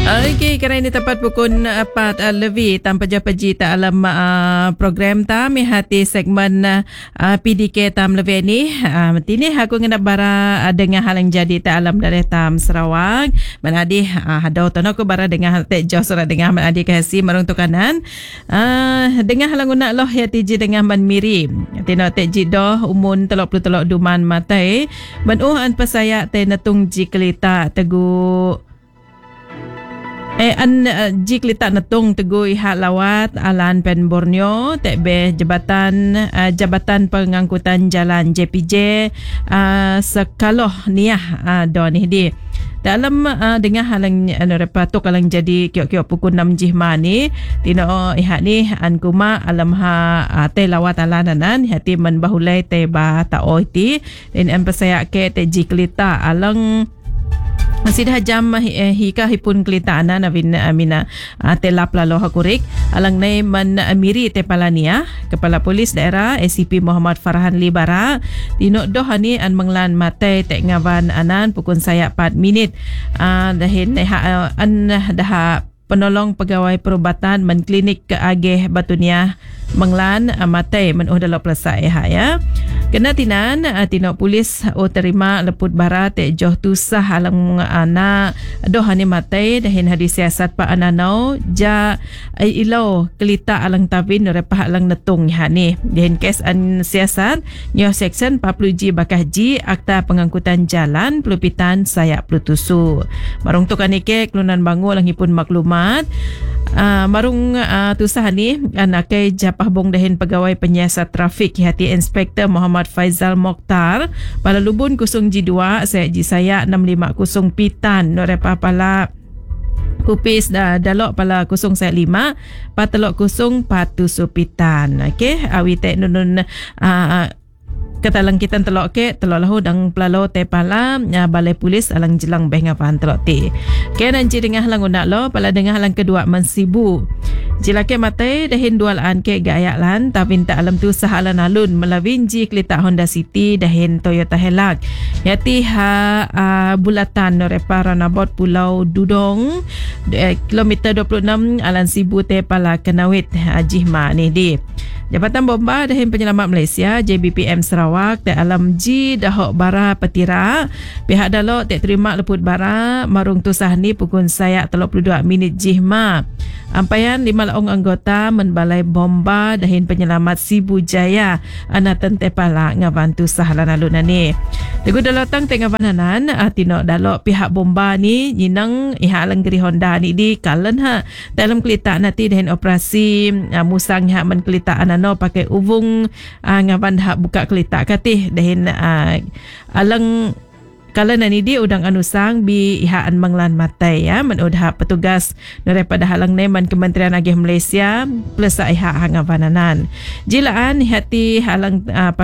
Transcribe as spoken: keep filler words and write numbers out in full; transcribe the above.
Okey, kerana ini tepat pukul empat uh, lebih tanpa jumpa jita alam uh, program tam hati segmen uh, P D K tam lebih ni. Uh, tini aku ngena bara uh, dengan hal yang jadi ta alam dari tam Sarawak. Menadi uh, ada tono ko bara dengan te jos dengan menadi kasi marung tukanan. Uh, dengan halang guna loh ya tiji dengan man miri. Tino te jido umun telok puluh telok duman matai. Menuh an pasaya te natung jiklita tegu Eh an uh, jik lita natung teguh ihat lawat alan pen Borneo tebe jabatan uh, jabatan pengangkutan jalan J P J uh, sekaloh niah uh, do ni di dalam uh, dengan halang anu uh, patok kalang jadi kiok-kiok pukul enam jihma ni tino ihat ni an kuma alam ha uh, te lawat alananan hati man bahulai te ba ta oiti dan an pasaya ke te jik lita alang masih dah jam eh, hika hipun kelita ana navin amina uh, telap lalo hakurik alang nay man miri te palania kepala polis daerah A C P Muhammad Farhan Libara tino dohani an menglan mate te ngavan anan pukul saya empat minit uh, dahin uh, an dah penolong pegawai perubatan men klinik ke Ageh Batunia menglan uh, mate men udalo pelasa eh ya kena tinan uh, tino polis o terima leput barat te joh tusah alang ana dohani mate dahin hadis siasat pa ananau ja uh, ilo kelita alang tavin repah alang netung hani dahin kes an siasat nyo section empat puluh G bakah G akta pengangkutan jalan pelupitan saya pelutusu marung tukanike kelunan bangu alang hipun maklumat Uh, marung uh, tusah ni anakai japah bong dahin pegawai penyiasat trafik hati Inspektor Muhammad Faizal Mokhtar pala lubun kusung G dua saya G saya enam lima kusung pitan norepa pala kupis dah dalok pala kusung saya lima patelok kusung patu supitan okey awi tek nunun uh, katalang kita telok ke telok lahu dang pelalo te pala ya, balai polis alang jelang beh ngapan telok te ke nanti dengan halang unak lo pala dengan halang kedua mensibu jilake matai dahin dual an ke gayak lan tapi tak alam tu sah alan alun melawin ji kelita Honda City dahin Toyota Hilux yati ha uh, bulatan repara nabot Pulau Dudong eh, kilometer dua puluh enam alan sibu te pala Kenawit uh, Jihma ni di Jabatan Bomba dahin Penyelamat Malaysia J B P M Sarawak te alam G dahok bara petira pihak dalok te terima leput bara marung tusah ni pukul saya tiga puluh dua minit jihma ampayan lima laong anggota menbalai bomba dahin Penyelamat Sibu Jaya anatan te pala ngabantu sahalan alun ni teguh dalotang te ngabananan atino dalok pihak bomba ni nyinang iha alang geri Honda ni di kalen ha dalam kelita nanti dahin operasi uh, musang ha men kelita ano pakai uvung uh, ngaban hak buka kelita katih dahin uh, alang kala nani di udang anusang bi ihaan manglan matai ya menudha petugas daripada halang neman Kementerian Agih Malaysia plus iha hangavananan jilaan hati halang uh,